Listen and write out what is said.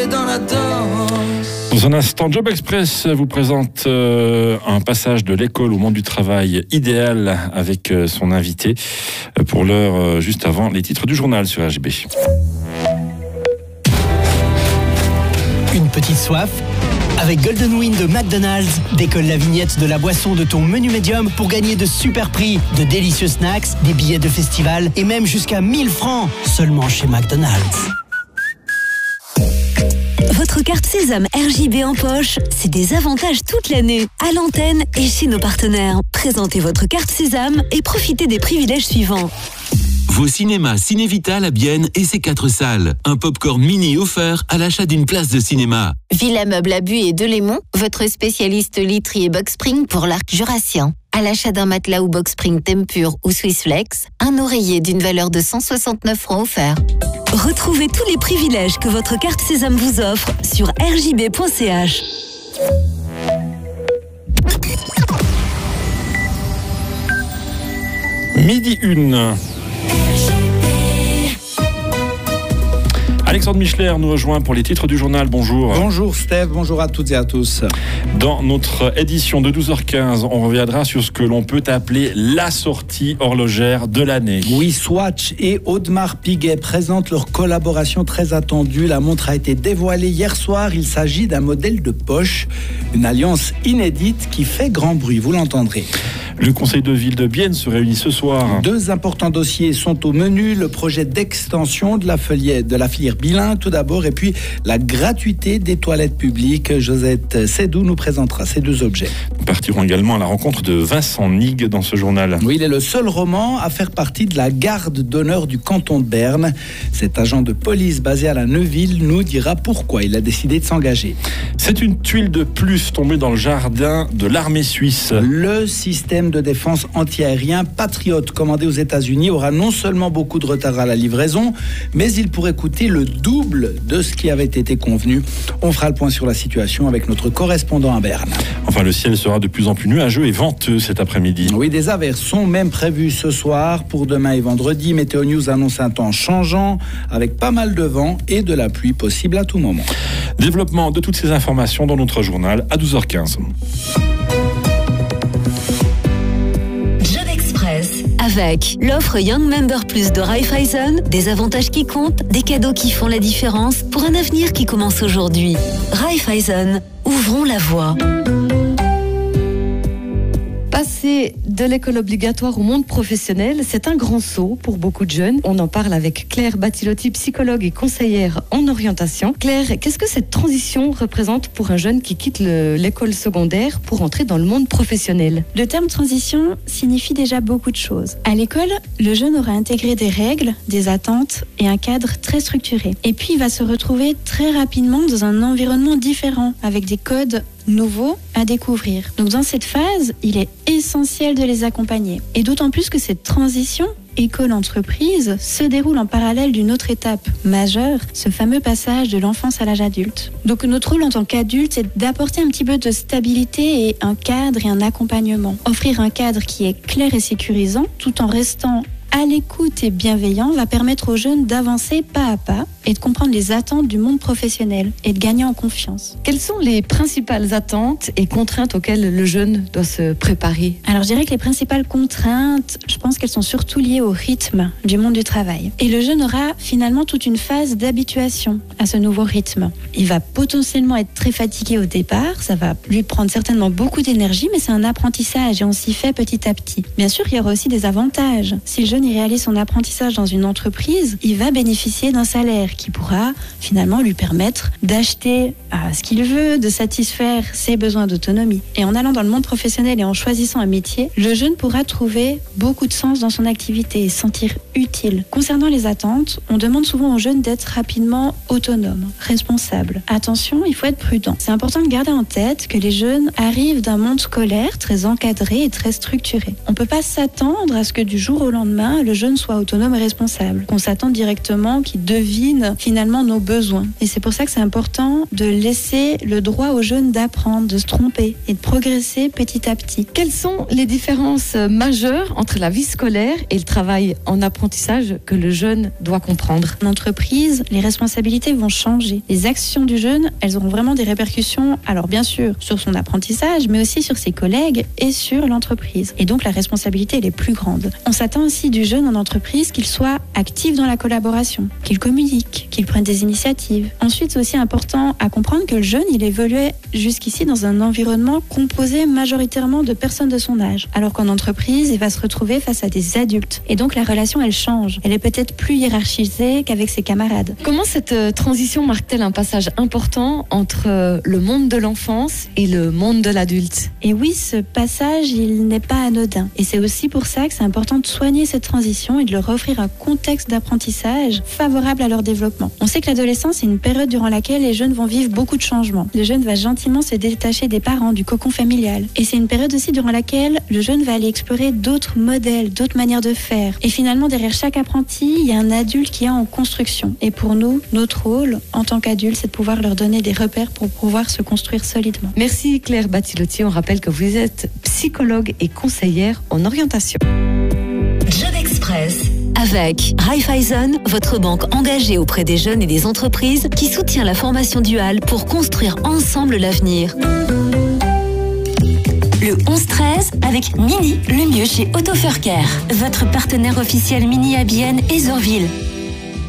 Dans la danse. Dans un instant, Job Express vous présente un passage de l'école au monde du travail idéal avec son invité. Pour l'heure, juste avant les titres du journal sur RJB. Une petite soif? Avec Golden Win de McDonald's, décolle la vignette de la boisson de ton menu médium pour gagner de super prix, de délicieux snacks, des billets de festival et même jusqu'à 1000 francs seulement chez McDonald's. Votre carte Sésame RJB en poche, c'est des avantages toute l'année, à l'antenne et chez nos partenaires. Présentez votre carte Sésame et profitez des privilèges suivants. Vos cinémas Cinévital à Bienne et ses 4 salles. Un popcorn mini offert à l'achat d'une place de cinéma. Villa Meuble à Buis et Delémont, votre spécialiste literie et box spring pour l'arc jurassien. À l'achat d'un matelas ou box spring Tempur ou Swissflex, un oreiller d'une valeur de 169 francs offert. Retrouvez tous les privilèges que votre carte Sésame vous offre sur rjb.ch. Midi 1. Alexandre Michler nous rejoint pour les titres du journal. Bonjour. Bonjour Steve, bonjour à toutes et à tous. Dans notre édition de 12h15, on reviendra sur ce que l'on peut appeler la sortie horlogère de l'année. Oui, Swatch et Audemars Piguet présentent leur collaboration très attendue. La montre a été dévoilée hier soir. Il s'agit d'un modèle de poche, une alliance inédite qui fait grand bruit, vous l'entendrez. Le conseil de ville de Bienne se réunit ce soir. 2 importants dossiers sont au menu. Le projet d'extension de la filière bilingue tout d'abord, et puis la gratuité des toilettes publiques. Josette Sédou nous présentera ces 2 objets. Nous partirons également à la rencontre de Vincent Nigue dans ce journal. Oui, il est le seul roman à faire partie de la garde d'honneur du canton de Berne. Cet agent de police basé à la Neuville nous dira pourquoi il a décidé de s'engager. C'est une tuile de plus tombée dans le jardin de l'armée suisse. Le système de défense antiaérien Patriot commandé aux États-Unis aura non seulement beaucoup de retard à la livraison, mais il pourrait coûter le double de ce qui avait été convenu. On fera le point sur la situation avec notre correspondant à Berne. Enfin, le ciel sera de plus en plus nuageux et venteux cet après-midi. Oui, des averses sont même prévues ce soir pour demain et vendredi. Météo News annonce un temps changeant avec pas mal de vent et de la pluie possible à tout moment. Développement de toutes ces informations dans notre journal à 12h15. Avec l'offre Young Member Plus de Raiffeisen, des avantages qui comptent, des cadeaux qui font la différence pour un avenir qui commence aujourd'hui. Raiffeisen, ouvrons la voie. Passer de l'école obligatoire au monde professionnel, c'est un grand saut pour beaucoup de jeunes. On en parle avec Claire Battilotti, psychologue et conseillère en orientation. Claire, qu'est-ce que cette transition représente pour un jeune qui quitte l'école secondaire pour entrer dans le monde professionnel ? Le terme transition signifie déjà beaucoup de choses. À l'école, le jeune aura intégré des règles, des attentes et un cadre très structuré. Et puis, il va se retrouver très rapidement dans un environnement différent, avec des codes nouveaux à découvrir. Donc dans cette phase, il est essentiel de les accompagner. Et d'autant plus que cette transition école-entreprise se déroule en parallèle d'une autre étape majeure, ce fameux passage de l'enfance à l'âge adulte. Donc notre rôle en tant qu'adulte, c'est d'apporter un petit peu de stabilité et un cadre et un accompagnement. Offrir un cadre qui est clair et sécurisant, tout en restant à l'écoute et bienveillant, va permettre aux jeunes d'avancer pas à pas et de comprendre les attentes du monde professionnel et de gagner en confiance. Quelles sont les principales attentes et contraintes auxquelles le jeune doit se préparer ? Alors je dirais que les principales contraintes, je pense qu'elles sont surtout liées au rythme du monde du travail. Et le jeune aura finalement toute une phase d'habituation à ce nouveau rythme. Il va potentiellement être très fatigué au départ, ça va lui prendre certainement beaucoup d'énergie, mais c'est un apprentissage et on s'y fait petit à petit. Bien sûr, il y aura aussi des avantages. Si le jeune il réalise son apprentissage dans une entreprise, il va bénéficier d'un salaire qui pourra finalement lui permettre d'acheter ce qu'il veut, de satisfaire ses besoins d'autonomie. Et en allant dans le monde professionnel et en choisissant un métier, le jeune pourra trouver beaucoup de sens dans son activité et se sentir utile. Concernant les attentes, on demande souvent aux jeunes d'être rapidement autonomes, responsables. Attention, il faut être prudent. C'est important de garder en tête que les jeunes arrivent d'un monde scolaire très encadré et très structuré. On ne peut pas s'attendre à ce que du jour au lendemain, demain, le jeune soit autonome et responsable, qu'on s'attende directement, qu'il devine finalement nos besoins. Et c'est pour ça que c'est important de laisser le droit aux jeunes d'apprendre, de se tromper et de progresser petit à petit. Quelles sont les différences majeures entre la vie scolaire et le travail en apprentissage que le jeune doit comprendre? En entreprise, les responsabilités vont changer. Les actions du jeune, elles auront vraiment des répercussions, alors bien sûr, sur son apprentissage, mais aussi sur ses collègues et sur l'entreprise. Et donc la responsabilité, elle est plus grande. On s'attend aussi du jeune en entreprise qu'il soit actif dans la collaboration, qu'il communique, qu'il prenne des initiatives. Ensuite, c'est aussi important à comprendre que le jeune, il évoluait jusqu'ici dans un environnement composé majoritairement de personnes de son âge, alors qu'en entreprise, il va se retrouver face à des adultes. Et donc la relation, elle change. Elle est peut-être plus hiérarchisée qu'avec ses camarades. Comment cette transition marque-t-elle un passage important entre le monde de l'enfance et le monde de l'adulte? Et oui, ce passage, il n'est pas anodin. Et c'est aussi pour ça que c'est important de soigner cette transition et de leur offrir un contexte d'apprentissage favorable à leur développement. On sait que l'adolescence est une période durant laquelle les jeunes vont vivre beaucoup de changements. Le jeune va gentiment se détacher des parents, du cocon familial. Et c'est une période aussi durant laquelle le jeune va aller explorer d'autres modèles, d'autres manières de faire. Et finalement, derrière chaque apprenti, il y a un adulte qui est en construction. Et pour nous, notre rôle en tant qu'adulte, c'est de pouvoir leur donner des repères pour pouvoir se construire solidement. Merci Claire Battilotti. On rappelle que vous êtes psychologue et conseillère en orientation. Job Express. Avec Raiffeisen, votre banque engagée auprès des jeunes et des entreprises qui soutient la formation duale pour construire ensemble l'avenir. Le 11-13 avec Mini, le mieux chez Autofurcare. Votre partenaire officiel Mini à Bienne et Zorville.